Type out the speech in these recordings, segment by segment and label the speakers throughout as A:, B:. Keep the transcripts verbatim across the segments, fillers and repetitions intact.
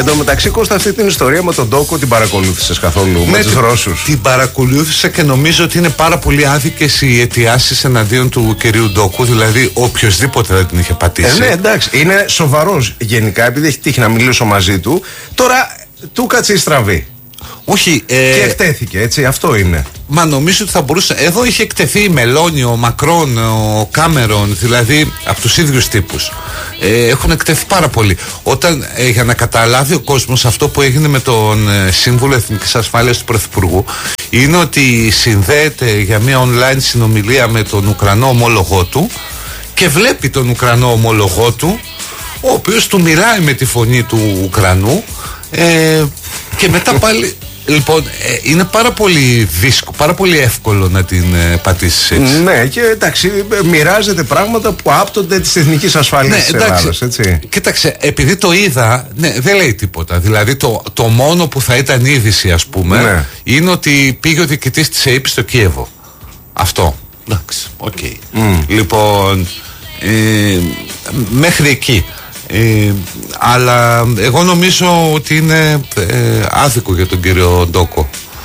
A: Εν τω μεταξύ, Κώστα, αυτή την ιστορία με τον Ντόκο την παρακολούθησες καθόλου?
B: Ναι,
A: με τους Ρώσους?
B: Την παρακολούθησα και νομίζω ότι είναι πάρα πολύ άδικες οι αιτιάσεις εναντίον του κυρίου Ντόκου. Δηλαδή, οποιοδήποτε δεν την είχε πατήσει.
A: Ε, ναι, εντάξει. Είναι σοβαρός γενικά, επειδή έχει τύχει να μιλήσω μαζί του. Τώρα του κάτσε η στραβή.
B: Όχι. Ε...
A: Και εκτέθηκε, έτσι. Αυτό είναι.
B: Μα νομίζω ότι θα μπορούσε. Εδώ είχε εκτεθεί η Μελώνη, ο Μακρόν, ο Κάμερον, δηλαδή από τους ίδιους τύπους. Ε, έχουν εκτεθεί πάρα πολύ. Όταν, ε, για να καταλάβει ο κόσμος αυτό που έγινε με τον ε, Σύμβουλο Εθνικής Ασφάλειας του Πρωθυπουργού, είναι ότι συνδέεται για μια online συνομιλία με τον Ουκρανό ομόλογό του και βλέπει τον Ουκρανό ομόλογό του, ο οποίος του μιλάει με τη φωνή του Ουκρανού, ε, και μετά πάλι. Λοιπόν, ε, είναι πάρα πολύ δύσκολο, πάρα πολύ εύκολο να την ε, πατήσεις έτσι.
A: Ναι, και εντάξει, μοιράζεται πράγματα που άπτονται της εθνικής ασφάλειας, ναι, της Ελλάδας, έτσι.
B: Κοίταξε, επειδή το είδα, ναι, δεν λέει τίποτα. Δηλαδή, το, το μόνο που θα ήταν είδηση, ας πούμε, ναι, είναι ότι πήγε ο διοικητής της ΕΥΠ στο Κίεβο. Αυτό. Εντάξει, οκ. Okay. Mm. Λοιπόν, ε, μέχρι εκεί. Ε, αλλά εγώ νομίζω ότι είναι ε, άδικο για τον κύριο Ντόκο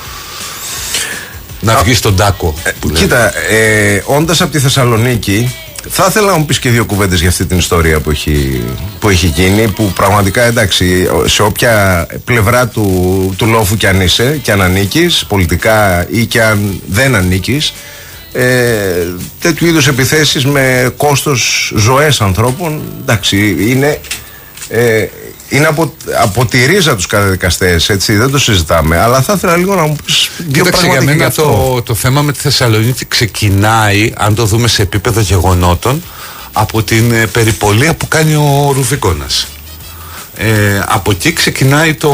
B: να βγει στον Τάκο.
A: Ε, κοίτα, ε, όντας από τη Θεσσαλονίκη, θα ήθελα να μου πεις και δύο κουβέντες για αυτή την ιστορία που έχει, που έχει γίνει, που πραγματικά, εντάξει, σε όποια πλευρά του, του λόφου κι αν είσαι και αν ανήκεις πολιτικά ή κι αν δεν ανήκεις, Ε, τέτοιου είδους επιθέσεις με κόστος ζωές ανθρώπων, εντάξει, είναι, ε, είναι από, από τη ρίζα τους καταδικαστές, έτσι, δεν το συζητάμε. Αλλά θα ήθελα λίγο να μου πεις δύο πράγματα.
B: Για μένα
A: αυτό.
B: το, το θέμα με τη Θεσσαλονίκη ξεκινάει, αν το δούμε σε επίπεδο γεγονότων, από την ε, περιπολία που κάνει ο Ρουβίκονας. Ε, από εκεί ξεκινάει το,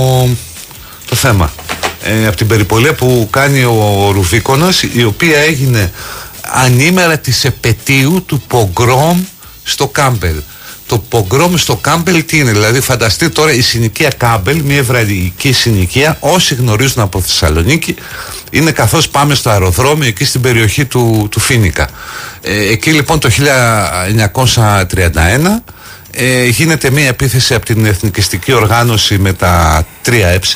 B: το θέμα. Ε, από την περιπολία που κάνει ο Ρουβίκονας, η οποία έγινε ανήμερα της επετείου του πογκρόμ στο Κάμπελ. Το πογκρόμ στο Κάμπελ τι είναι? Δηλαδή, φανταστείτε τώρα η συνοικία Κάμπελ, μια εβραϊκή συνοικία, όσοι γνωρίζουν από Θεσσαλονίκη, είναι καθώς πάμε στο αεροδρόμιο εκεί στην περιοχή του, του Φίνικα. Ε, εκεί λοιπόν το χίλια εννιακόσια τριάντα ένα ε, γίνεται μια επίθεση από την εθνικιστική οργάνωση με τα τρία ε,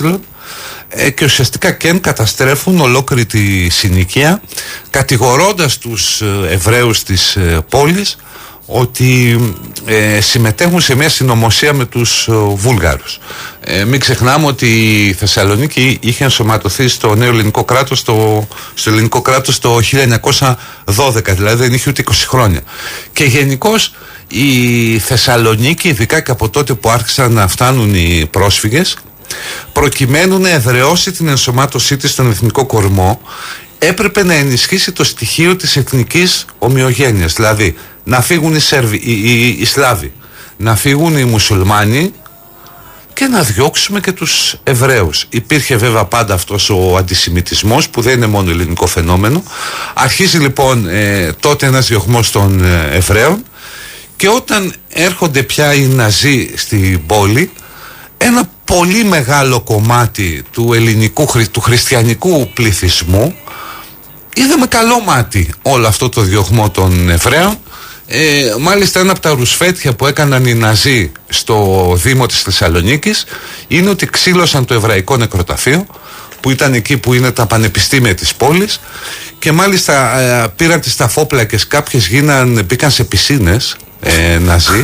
B: και ουσιαστικά και καταστρέφουν ολόκληρη τη συνοικία, κατηγορώντας τους Εβραίους της πόλης ότι ε, συμμετέχουν σε μια συνωμοσία με τους ε, Βούλγαρους. Ε, μην ξεχνάμε ότι η Θεσσαλονίκη είχε ενσωματωθεί στο νέο ελληνικό κράτος στο, στο ελληνικό κράτος το χίλια εννιακόσια δώδεκα, δηλαδή δεν είχε ούτε είκοσι χρόνια. Και γενικώς η Θεσσαλονίκη, ειδικά και από τότε που άρχισαν να φτάνουν οι πρόσφυγες, προκειμένου να εδραιώσει την ενσωμάτωσή της στον εθνικό κορμό, έπρεπε να ενισχύσει το στοιχείο της εθνικής ομοιογένειας. Δηλαδή να φύγουν οι, Σέρβοι, οι, οι, οι Σλάβοι, να φύγουν οι Μουσουλμάνοι και να διώξουμε και τους Εβραίους. Υπήρχε βέβαια πάντα αυτός ο αντισημιτισμός που δεν είναι μόνο ελληνικό φαινόμενο. Αρχίζει λοιπόν ε, τότε ένας διωγμός των ε, Εβραίων, και όταν έρχονται πια οι Ναζί στην πόλη, ένα πολύ μεγάλο κομμάτι του ελληνικού, του χριστιανικού πληθυσμού είδε με καλό μάτι όλο αυτό το διωγμό των Εβραίων. Ε, μάλιστα ένα από τα ρουσφέτια που έκαναν οι Ναζί στο Δήμο της Θεσσαλονίκης είναι ότι ξύλωσαν το Εβραϊκό Νεκροταφείο, που ήταν εκεί που είναι τα πανεπιστήμια της πόλης, και μάλιστα ε, πήραν τις ταφόπλακες, κάποιες γίναν, μπήκαν σε πισίνες ε, Ναζί,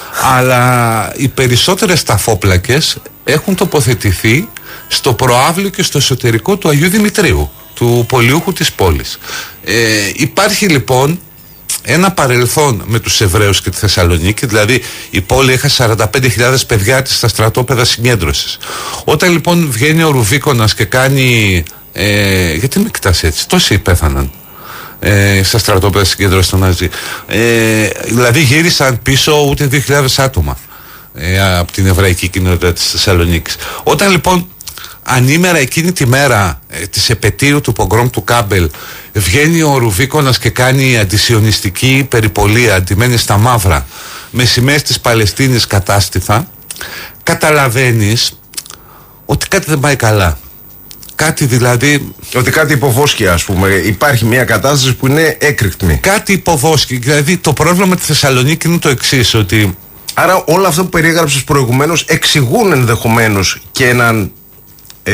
B: αλλά οι περισσότερες ταφόπλακες έχουν τοποθετηθεί στο προάβλιο και στο εσωτερικό του Αγίου Δημητρίου, του πολιούχου της πόλης. Ε, υπάρχει λοιπόν ένα παρελθόν με τους Εβραίους και τη Θεσσαλονίκη, δηλαδή η πόλη είχε σαράντα πέντε χιλιάδες παιδιά της στα στρατόπεδα συγκέντρωσης. Όταν λοιπόν βγαίνει ο Ρουβίκονας και κάνει... Ε, γιατί με κοιτάς έτσι, τόσοι πέθαναν ε, στα στρατόπεδα συγκέντρωσης των Ναζί. Ε, δηλαδή γύρισαν πίσω ούτε δύο χιλιάδες άτομα ε, από την εβραϊκή κοινότητα της Θεσσαλονίκης. Όταν λοιπόν ανήμερα εκείνη τη μέρα ε, της επετείου του πογκρόμ του Κάμπελ βγαίνει ο Ρουβίκονας και κάνει αντισιωνιστική περιπολία, αντιμένη στα μαύρα, με σημαίες της Παλαιστίνης κατάστηθα, καταλαβαίνεις ότι κάτι δεν πάει καλά. Κάτι δηλαδή...
A: Ότι κάτι υποβόσκει, ας πούμε. Υπάρχει μια κατάσταση που είναι έκρηκτμη.
B: Κάτι υποβόσκει. Δηλαδή το πρόβλημα με τη Θεσσαλονίκη είναι το εξής, ότι
A: Άρα όλα αυτά που περιέγραψες προηγουμένως εξηγούν ενδεχομένως και έναν ε,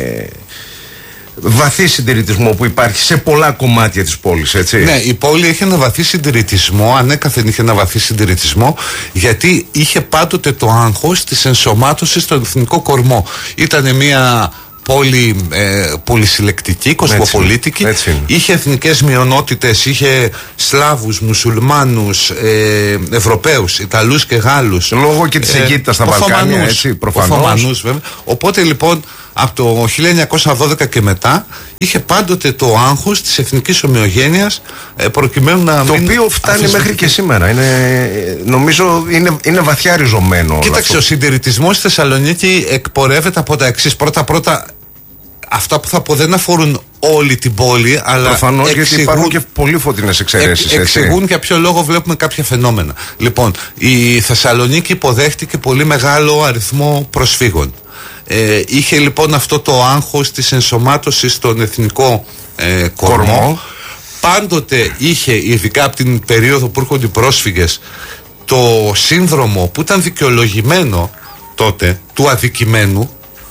A: βαθύ συντηρητισμό που υπάρχει σε πολλά κομμάτια της πόλης, έτσι.
B: Ναι, η πόλη έχει ένα βαθύ συντηρητισμό, ανέκαθεν είχε ένα βαθύ συντηρητισμό, γιατί είχε πάντοτε το άγχος της ενσωμάτωσης στον εθνικό κορμό. Ήτανε μια πόλη ε, πολυσυλλεκτική, κοσμοπολίτικη, έτσι, έτσι. Είχε εθνικές μειονότητες, είχε Σλάβους, Μουσουλμάνους, ε, Ευρωπαίους, Ιταλούς και Γάλλους.
A: Λόγω και της Αιγύπτας στα Βαλκάνια, έτσι, προφανώς.
B: Οθωμανούς, βέβαια. Οπότε λοιπόν από το χίλια εννιακόσια δώδεκα και μετά είχε πάντοτε το άγχος της εθνικής ομοιογένειας, ε, προκειμένου να
A: το
B: μην
A: οποίο φτάνει μέχρι και σήμερα. Είναι, νομίζω είναι, είναι βαθιά ριζωμένο.
B: Κοίταξε, ο συντηρητισμός στη Θεσσαλονίκη εκπορεύεται από τα εξής. Πρώτα-πρώτα, αυτά που θα πω δεν αφορούν όλη την πόλη, αλλά
A: προφανώς, γιατί υπάρχουν και πολύ φωτεινές εξαιρέσεις.
B: Εξ, εξηγούν για ποιο λόγο βλέπουμε κάποια φαινόμενα. Λοιπόν, η Θεσσαλονίκη υποδέχτηκε πολύ μεγάλο αριθμό προσφύγων. Ε, είχε λοιπόν αυτό το άγχος της ενσωμάτωσης στον εθνικό ε, κορμό. κορμό. Πάντοτε είχε, ειδικά από την περίοδο που έρχονται οι πρόσφυγες, το σύνδρομο που ήταν δικαιολογημένο τότε του αδικημένου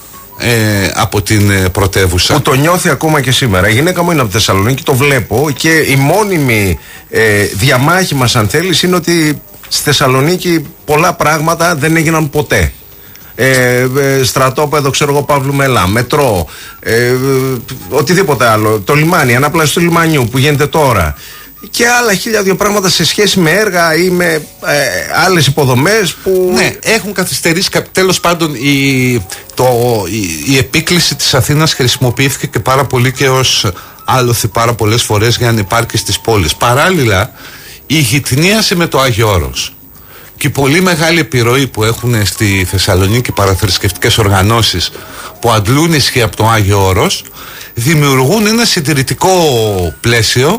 B: ε, από την ε, πρωτεύουσα.
A: Που το νιώθει ακόμα και σήμερα. Η γυναίκα μου είναι από τη Θεσσαλονίκη, το βλέπω, και η μόνιμη ε, διαμάχη μας, αν θέλεις, είναι ότι στη Θεσσαλονίκη πολλά πράγματα δεν έγιναν ποτέ. Ε, ε, στρατόπεδο, ξέρω εγώ, Παύλου Μελά, μετρό, ε, ε, οτιδήποτε άλλο, το λιμάνι, ανάπλαση του λιμανιού που γίνεται τώρα και άλλα χίλια δύο πράγματα σε σχέση με έργα ή με ε, άλλες υποδομές που...
B: Ναι, έχουν καθυστερήσει. Τέλος πάντων η, το, η, η επίκληση της Αθήνας χρησιμοποιήθηκε και πάρα πολύ και ως άλοθη πάρα πολλές φορές για ανυπάρκειες της πόλης. Παράλληλα, η γειτνίαση με το Άγιο Όρος και η πολύ μεγάλη επιρροή που έχουν στη Θεσσαλονίκη παραθρησκευτικές οργανώσεις που αντλούν ισχύ από το Άγιο Όρος δημιουργούν ένα συντηρητικό πλαίσιο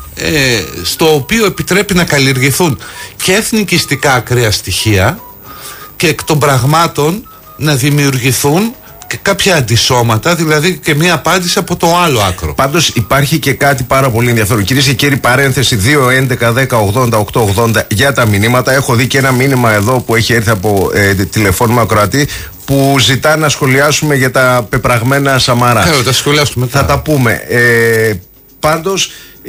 B: ε, στο οποίο επιτρέπει να καλλιεργηθούν και εθνικιστικά ακραία στοιχεία και εκ των πραγμάτων να δημιουργηθούν και κάποια αντισώματα, δηλαδή και μια απάντηση από το άλλο άκρο.
A: Πάντως υπάρχει και κάτι πάρα πολύ ενδιαφέρον. Κυρίες και κύριοι, παρένθεση δύο έντεκα δέκα ογδόντα οκτώ ογδόντα για τα μηνύματα. Έχω δει και ένα μήνυμα εδώ που έχει έρθει από ε, τηλεφώνημα ακροατή που ζητά να σχολιάσουμε για τα πεπραγμένα Σαμαρά.
B: Θέλω, τα σχολιάσουμε μετά.
A: Θα τα πούμε. Ε, πάντως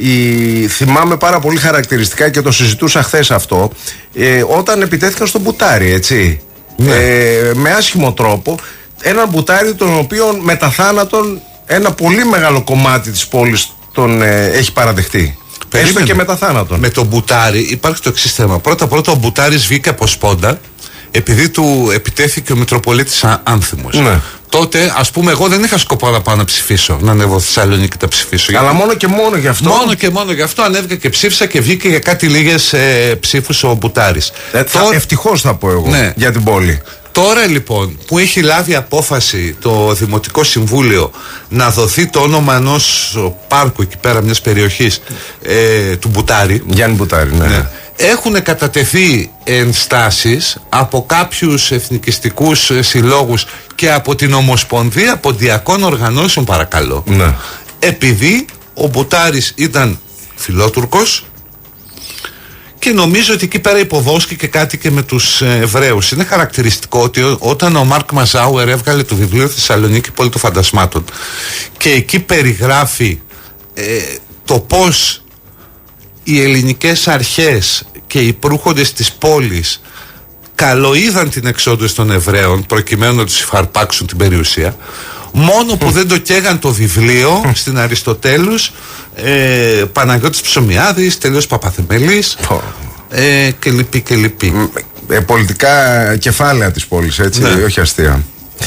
A: η, θυμάμαι πάρα πολύ χαρακτηριστικά και το συζητούσα χθες αυτό, ε, όταν επιτέθηκαν στον Μπουτάρι, έτσι, ναι. ε, με άσχημο τρόπο. Έναν Μπουτάρι τον οποίο μετά θάνατον ένα πολύ μεγάλο κομμάτι της πόλης τον ε, έχει παραδεχτεί. Έστω και μετά θάνατον.
B: Με τον Μπουτάρι υπάρχει το εξής θέμα. Πρώτα πρώτα ο Μπουτάρης βγήκε από σπόντα επειδή του επιτέθηκε ο Μητροπολίτης Άνθιμος. Ναι. Τότε, ας πούμε, εγώ δεν είχα σκοπό να πάω να ψηφίσω, να ανέβω στη Θεσσαλονίκη και τα ψηφίσω.
A: Αλλά μόνο και μόνο γι' αυτό.
B: Μόνο και μόνο γι' αυτό ανέβηκα και ψήφισα και βγήκε για κάτι λίγες ε, ψήφους ο Μπουτάρης.
A: Ε, Τώρα... Ευτυχώς θα πω εγώ, ναι, για την πόλη.
B: Τώρα λοιπόν που έχει λάβει απόφαση το Δημοτικό Συμβούλιο να δοθεί το όνομα ενός πάρκου εκεί πέρα, μιας περιοχής ε, του Μπουτάρι,
A: Γιάννη Μπουτάρι, ναι. ναι.
B: Έχουν κατατεθεί ενστάσεις από κάποιους εθνικιστικούς συλλόγους και από την Ομοσπονδία Ποντιακών Οργανώσεων, παρακαλώ,
A: ναι. επειδή
B: ο Μπουτάρης ήταν φιλότουρκος και νομίζω ότι εκεί πέρα υποδόσκηκε κάτι και με τους Εβραίους. Είναι χαρακτηριστικό ότι όταν ο Μάρκ Μαζάουερ έβγαλε το βιβλίο Θεσσαλονίκη Πόλη των Φαντασμάτων και εκεί περιγράφει ε, το πώς οι ελληνικές αρχές και οι προύχοντες της πόλης καλοείδαν την εξόντωση των Εβραίων προκειμένου να τους υφαρπάξουν την περιουσία, μόνο που δεν το καίγαν το βιβλίο στην Αριστοτέλους, ε, Παναγιώτης Ψωμιάδης, Τελείος Παπαθεμελής ε, και λοιπή και λοιπή.
A: Ε, πολιτικά κεφάλαια της πόλης, έτσι, ναι. όχι αστεία.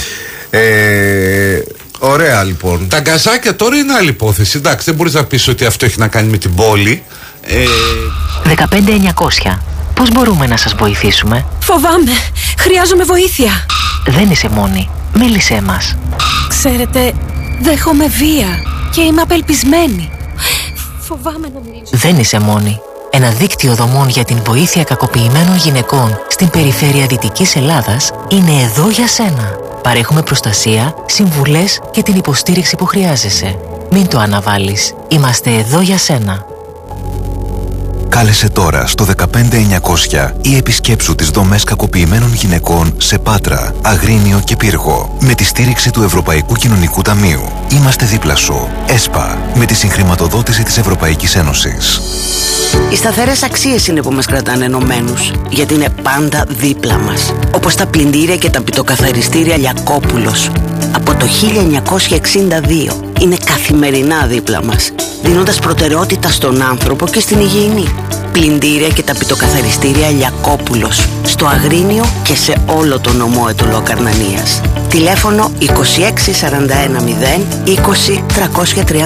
A: Ε, ωραία λοιπόν.
B: Τα γκαζάκια τώρα είναι άλλη υπόθεση. Εντάξει, δεν μπορείς να πεις ότι αυτό έχει να κάνει με την πόλη. ε...
C: δεκαπέντε εννιακόσια. Πώς μπορούμε να σας βοηθήσουμε?
D: Φοβάμαι, χρειάζομαι βοήθεια.
C: Δεν είσαι μόνη, μίλησέ μας.
D: Ξέρετε, δέχομαι βία και είμαι απελπισμένη. Φοβάμαι να μιλήσω.
C: Δεν είσαι μόνη. Ένα δίκτυο δομών για την βοήθεια κακοποιημένων γυναικών στην περιφέρεια Δυτικής Ελλάδας είναι εδώ για σένα. Παρέχουμε προστασία, συμβουλές και την υποστήριξη που χρειάζεσαι. Μην το αναβάλεις. Είμαστε εδώ για σένα.
E: Κάλεσε τώρα στο δεκαπέντε εννιακόσια ή επισκέψου τις δομές κακοποιημένων γυναικών σε Πάτρα, Αγρίνιο και Πύργο. Με τη στήριξη του Ευρωπαϊκού Κοινωνικού Ταμείου. Είμαστε δίπλα σου. ΕΣΠΑ. Με τη συγχρηματοδότηση της Ευρωπαϊκής Ένωσης.
F: Οι σταθερές αξίες είναι που μας κρατάνε ενωμένους, γιατί είναι πάντα δίπλα μας. Όπως τα πλυντήρια και τα πιτοκαθαριστήρια Λιακόπουλος. Από το χίλια εννιακόσια εξήντα δύο είναι καθημερινά δίπλα μας, δίνοντας προτεραιότητα στον άνθρωπο και στην υγιεινή. Πλυντήρια και τα πιτοκαθαριστήρια Λιακόπουλος, στο Αγρίνιο και σε όλο το νομό Αιτωλό Καρνανίας. Τηλέφωνο είκοσι έξι σαράντα ένα μηδέν είκοσι τριακόσια τριάντα.